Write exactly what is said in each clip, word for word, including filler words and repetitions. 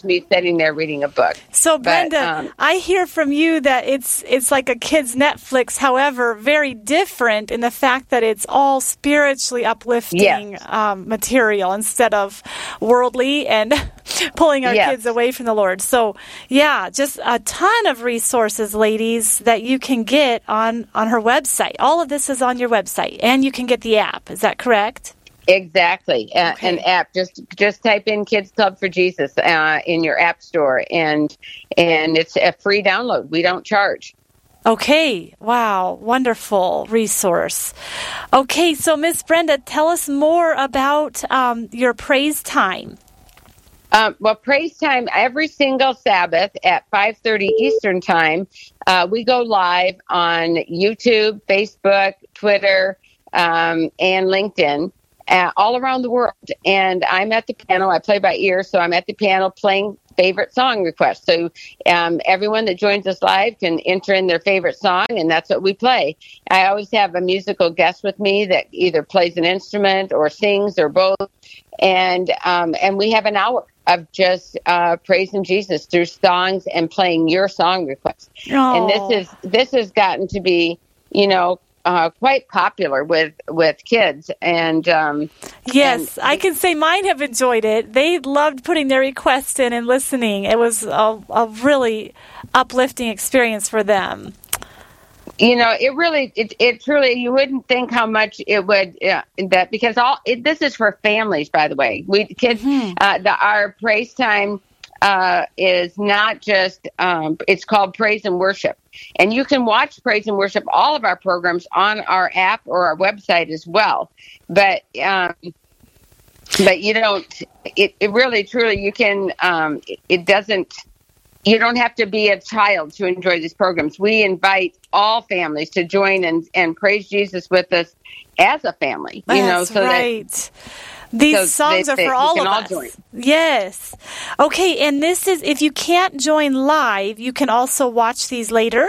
just me sitting there reading a book. So, Brenda, but, um, I hear from you that it's it's like a kid's Netflix, however, very different in the fact that it's all spiritually uplifting yes. um, material instead of worldly and pulling our yes. kids away from the Lord. So, yeah, just a ton of resources, ladies, that you can get on, on her website. All of this is on your website, and you can get the app. Is that correct? Exactly. Uh, okay. An app. Just just type in Kids Club for Jesus uh, in your app store, and and it's a free download. We don't charge. Okay. Wow. Wonderful resource. Okay. So, Miss Brenda, tell us more about um, your praise time. Um, well, praise time every single Sabbath at five thirty Eastern time. Uh, we go live on YouTube, Facebook, Twitter, um, and LinkedIn. Uh, all around the world. And I'm at the piano. I play by ear, so I'm at the piano playing favorite song requests. So um, everyone that joins us live can enter in their favorite song, and that's what we play. I always have a musical guest with me that either plays an instrument or sings or both. And um, and we have an hour of just uh, praising Jesus through songs and playing your song requests. Oh. And this is this has gotten to be, you know, Uh, quite popular with, with kids. And um, yes, and, I can say mine have enjoyed it. They loved putting their requests in and listening. It was a, a really uplifting experience for them. You know, it really, it, it truly, you wouldn't think how much it would, uh, that because all, it, this is for families, by the way. We kids, mm-hmm. uh, the, our praise time uh, is not just, um, it's called Praise and Worship. And you can watch Praise and Worship, all of our programs, on our app or our website as well. But um, but you don't, it, it really, truly, you can, um, it, it doesn't, you don't have to be a child to enjoy these programs. We invite all families to join and, and praise Jesus with us as a family. You That's know, so right. That, These so songs they, are they, for all of all us. Join. Yes. Okay, and this is, if you can't join live, you can also watch these later?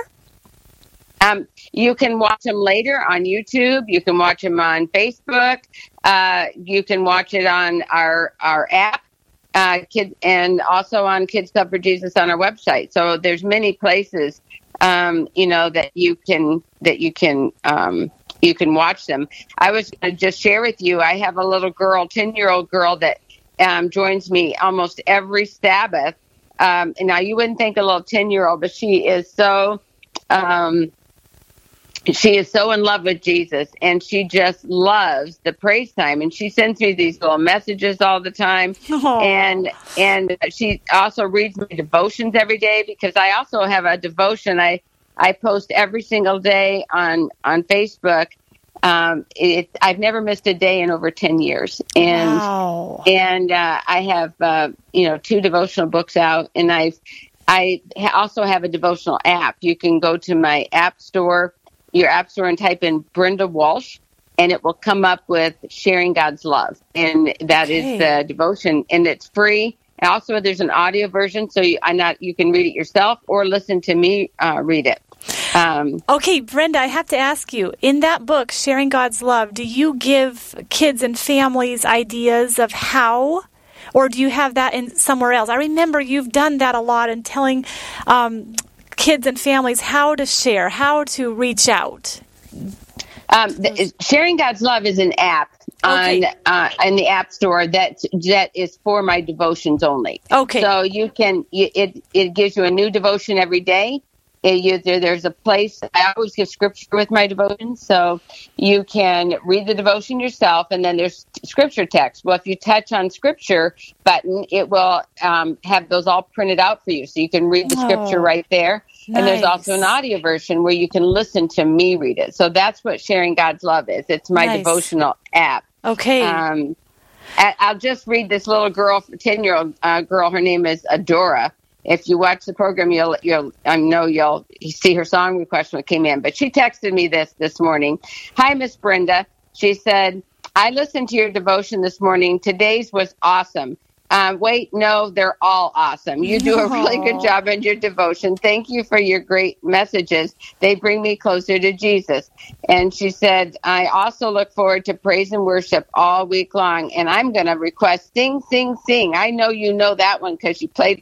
Um, you can watch them later on YouTube. You can watch them on Facebook. Uh, you can watch it on our our app, uh, kid, and also on Kids Club for Jesus on our website. So there's many places, um, you know, that you can that you can. Um, You can watch them. I was going to just share with you, I have a little girl, ten-year-old girl that um, joins me almost every Sabbath. Um, and now, you wouldn't think a little ten-year-old, but she is so um, she is so in love with Jesus, and she just loves the praise time. And she sends me these little messages all the time. Aww. And and she also reads my devotions every day, because I also have a devotion I I post every single day on, on Facebook. Um, it, I've never missed a day in over ten years. And, wow. and, uh, I have, uh, you know, two devotional books out, and I've, I also have a devotional app. You can go to my app store, your app store, and type in Brenda Walsh, and it will come up with Sharing God's Love. And that okay. is the devotion, and it's free. And also, there's an audio version, so you, I not you can read it yourself or listen to me uh, read it. Um, okay, Brenda, I have to ask you, in that book, Sharing God's Love, do you give kids and families ideas of how, or do you have that in somewhere else? I remember you've done that a lot in telling um, kids and families how to share, how to reach out. Um, the, Sharing God's Love is an app. Okay. On uh, in the App Store that that is for my devotions only. Okay. So you can it it gives you a new devotion every day. It, you, there, there's a place. I always give scripture with my devotions, so you can read the devotion yourself, and then there's scripture text. Well, if you touch on scripture button, it will um, have those all printed out for you, so you can read the scripture oh, right there. nice. And there's also an audio version where you can listen to me read it. So that's what Sharing God's Love is. It's my nice. devotional app. Okay. Um, I'll just read this little girl, ten-year-old uh, girl. Her name is Adora. If you watch the program, you'll you'll I know you'll see her song request when it came in. But she texted me this this morning. Hi, Miss Brenda. She said, I listened to your devotion this morning. Today's was awesome. Um, wait, no, they're all awesome. You do a really good job in your devotion. Thank you for your great messages. They bring me closer to Jesus. And she said, I also look forward to praise and worship all week long. And I'm going to request Sing, Sing, Sing. I know you know that one because you played